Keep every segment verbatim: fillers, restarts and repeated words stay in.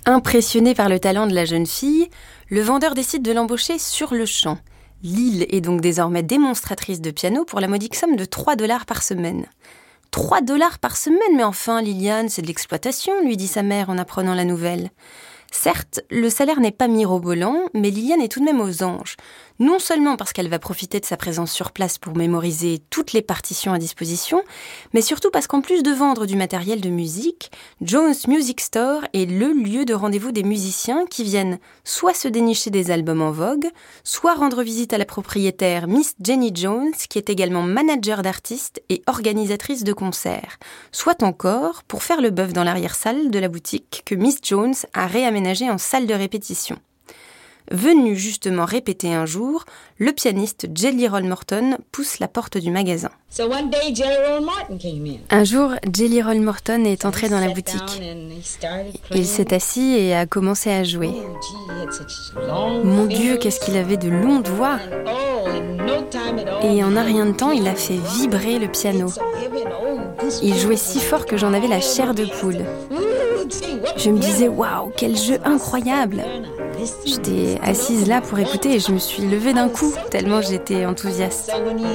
Impressionné par le talent de la jeune fille, le vendeur décide de l'embaucher sur le champ. Lil est donc désormais démonstratrice de piano pour la modique somme de trois dollars par semaine. trois dollars par semaine, mais enfin, Liliane, c'est de l'exploitation, lui dit sa mère en apprenant la nouvelle. Certes, le salaire n'est pas mirobolant, mais Liliane est tout de même aux anges. Non seulement parce qu'elle va profiter de sa présence sur place pour mémoriser toutes les partitions à disposition, mais surtout parce qu'en plus de vendre du matériel de musique, Jones Music Store est le lieu de rendez-vous des musiciens qui viennent soit se dénicher des albums en vogue, soit rendre visite à la propriétaire Miss Jenny Jones, qui est également manager d'artistes et organisatrice de concerts, soit encore pour faire le bœuf dans l'arrière-salle de la boutique que Miss Jones a réaménagée en salle de répétition. Venu justement répéter un jour, le pianiste Jelly Roll Morton pousse la porte du magasin. So one day, Jelly Roll Morton came in. Un jour, Jelly Roll Morton est entré dans la boutique. Il s'est assis et a commencé à jouer. Mon Dieu, qu'est-ce qu'il avait de longues voix! Et en un rien de temps, il a fait vibrer le piano. Il jouait si fort que j'en avais la chair de poule. Je me disais, waouh, quel jeu incroyable! J'étais assise là pour écouter et je me suis levée d'un coup, tellement j'étais enthousiaste.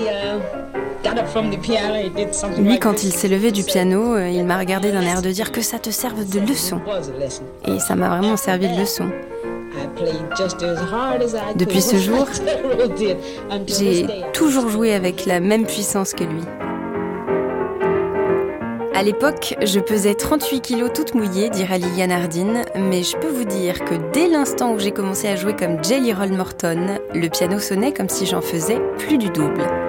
Lui, quand il s'est levé du piano, il m'a regardé d'un air de dire que ça te serve de leçon. Et ça m'a vraiment servi de leçon. Depuis ce jour, j'ai toujours joué avec la même puissance que lui. À l'époque, je pesais trente-huit kilos toute mouillée, dira Liliane Hardin, mais je peux vous dire que dès l'instant où j'ai commencé à jouer comme Jelly Roll Morton, le piano sonnait comme si j'en faisais plus du double.